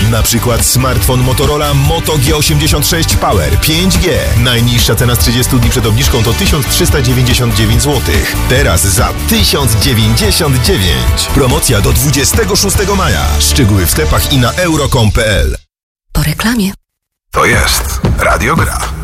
Na przykład smartfon Motorola Moto G86 Power 5G. Najniższa cena z 30 dni przed obniżką to 1399 zł. Teraz za 1099. Promocja do 26 maja. Szczegóły w sklepach i na euro.com.pl. Po reklamie. To jest Radio Gra.